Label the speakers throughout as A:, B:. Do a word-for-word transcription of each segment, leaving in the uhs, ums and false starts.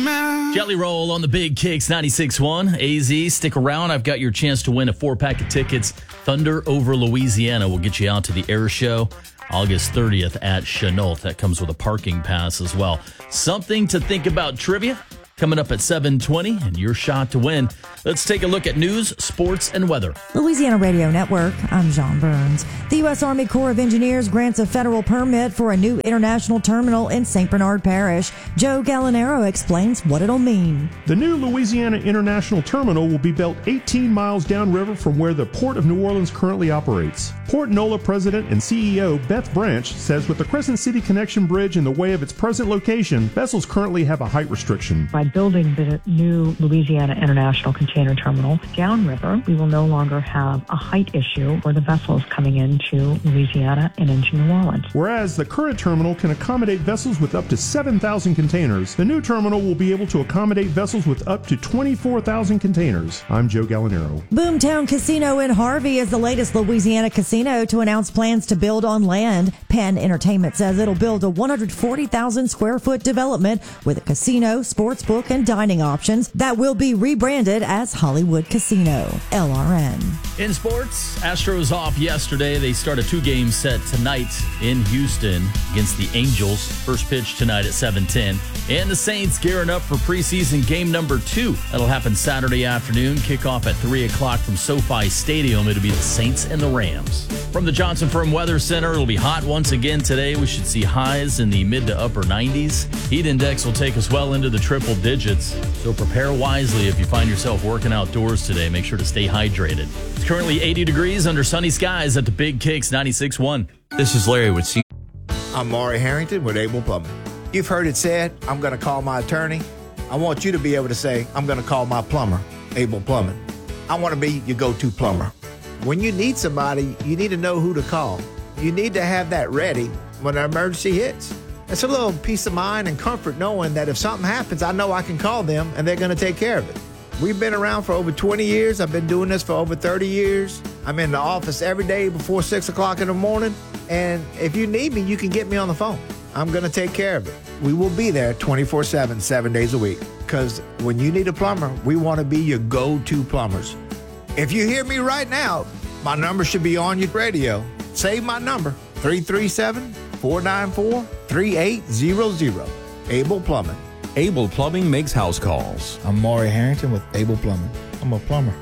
A: Jelly Roll on the Big Kicks ninety-six point one. A Z, stick around. I've got your chance to win a four-pack of tickets. Thunder over Louisiana will get you out to the air show August thirtieth at Chenault. That comes with a parking pass as well. Something to think about trivia coming up at seven twenty, and your shot to win. Let's take a look at news, sports, and weather.
B: Louisiana Radio Network, I'm John Burns. The U S. Army Corps of Engineers grants a federal permit for a new international terminal in Saint Bernard Parish. Joe Gallinaro explains what it'll mean.
C: The new Louisiana International Terminal will be built eighteen miles downriver from where the Port of New Orleans currently operates. Port Nola President and C E O Beth Branch says with the Crescent City Connection Bridge in the way of its present location, vessels currently have a height restriction.
D: By building the new Louisiana International Container Terminal downriver, we will no longer have a height issue for the vessels coming into Louisiana and into New Orleans.
C: Whereas the current terminal can accommodate vessels with up to seven thousand containers, the new terminal will be able to accommodate vessels with up to twenty-four thousand containers. I'm Joe Gallinaro.
B: Boomtown Casino in Harvey is the latest Louisiana casino to announce plans to build on land. Penn Entertainment says it'll build a one hundred forty thousand square foot development with a casino, sports book, and dining options that will be rebranded as Hollywood Casino. L R N.
A: In sports, Astros off yesterday. They start a two-game set tonight in Houston against the Angels. First pitch tonight at seven ten. And the Saints gearing up for preseason game number two. That'll happen Saturday afternoon. Kickoff at three o'clock from SoFi Stadium. It'll be the Saints and the Rams. From the Johnson Firm Weather Center, it'll be hot once again today. We should see highs in the mid to upper nineties. Heat index will take us well into the triple digits. So prepare wisely if you find yourself working outdoors today. Make sure to stay hydrated. It's currently eighty degrees under sunny skies at the Big Kicks ninety-six point one.
E: This is Larry with C.
F: I'm Maury Harrington with Able Plumbing. You've heard it said, I'm going to call my attorney. I want you to be able to say, I'm going to call my plumber, Able Plumbing. I want to be your go-to plumber. When you need somebody, you need to know who to call. You need to have that ready when an emergency hits. It's a little peace of mind and comfort knowing that if something happens, I know I can call them and they're going to take care of it. We've been around for over twenty years. I've been doing this for over thirty years. I'm in the office every day before six o'clock in the morning. And if you need me, you can get me on the phone. I'm going to take care of it. We will be there twenty-four seven, seven days a week. Because when you need a plumber, we want to be your go-to plumbers. If you hear me right now, my number should be on your radio. Save my number, three three seven, four nine four, three eight zero zero. Able Plumbing.
E: Able Plumbing makes house calls.
G: I'm Maury Harrington with Able Plumbing. I'm a plumber.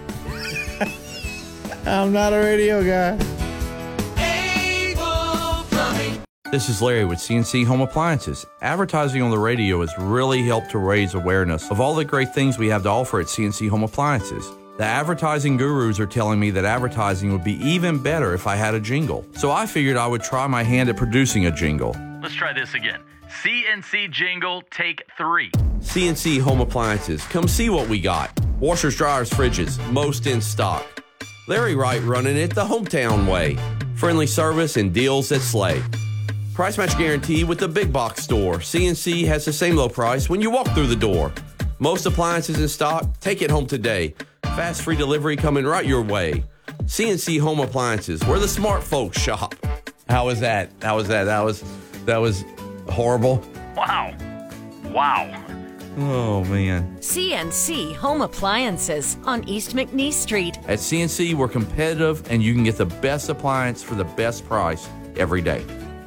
G: I'm not a radio guy.
H: Able Plumbing.
E: This is Larry with C N C Home Appliances. Advertising on the radio has really helped to raise awareness of all the great things we have to offer at C N C Home Appliances. The advertising gurus are telling me that advertising would be even better if I had a jingle. So I figured I would try my hand at producing a jingle.
A: Let's try this again. C N C jingle, take three.
E: C N C Home Appliances. Come see what we got. Washers, dryers, fridges, most in stock. Larry Wright running it the hometown way. Friendly service and deals that slay. Price match guarantee with the big box store. C N C has the same low price when you walk through the door. Most appliances in stock. Take it home today. Fast free delivery coming right your way. C N C Home Appliances, where the smart folks shop. How was that? How was that? That was that was horrible.
A: Wow. Wow.
E: Oh, man.
I: C N C Home Appliances on East McNeese Street.
E: At C N C, we're competitive, and you can get the best appliance for the best price every day.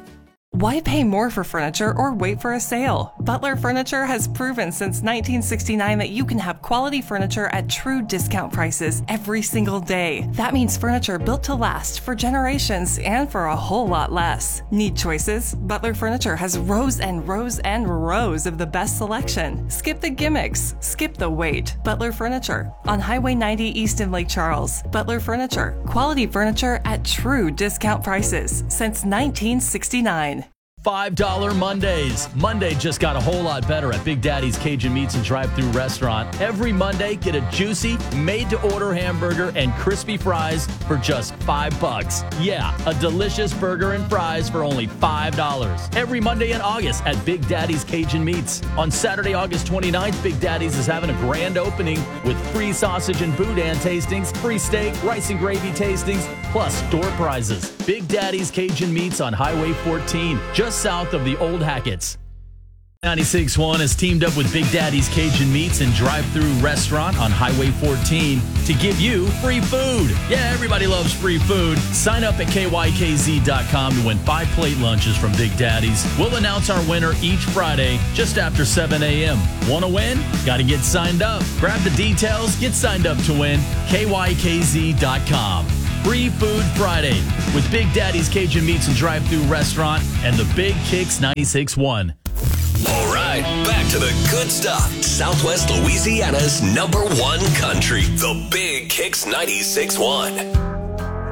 J: Why pay more for furniture or wait for a sale? Butler Furniture has proven since nineteen sixty-nine that you can have quality furniture at true discount prices every single day. That means furniture built to last for generations and for a whole lot less. Need choices? Butler Furniture has rows and rows and rows of the best selection. Skip the gimmicks. Skip the wait. Butler Furniture on Highway ninety East in Lake Charles. Butler Furniture. Quality furniture at true discount prices since nineteen sixty-nine.
A: five dollar Mondays. Monday just got a whole lot better at Big Daddy's Cajun Meats and Drive-Thru Restaurant. Every Monday, get a juicy, made-to-order hamburger and crispy fries for just five bucks. Yeah, a delicious burger and fries for only five dollars. Every Monday in August at Big Daddy's Cajun Meats. On Saturday, August twenty-ninth, Big Daddy's is having a grand opening with free sausage and boudin tastings, free steak, rice and gravy tastings, plus door prizes. Big Daddy's Cajun Meats on Highway fourteen, just south of the Old Hackett's. ninety-six point one has teamed up with Big Daddy's Cajun Meats and Drive-Thru Restaurant on Highway fourteen to give you free food. Yeah, everybody loves free food. Sign up at K Y K Z dot com to win five plate lunches from Big Daddy's. We'll announce our winner each Friday just after seven a.m. Want to win? Got to get signed up. Grab the details. Get signed up to win. K Y K Z dot com. Free Food Friday with Big Daddy's Cajun Meats and Drive-Thru Restaurant and the Big Kicks ninety-six point one.
H: All right, back to the good stuff. Southwest Louisiana's number one country, the Big Kicks ninety-six point one.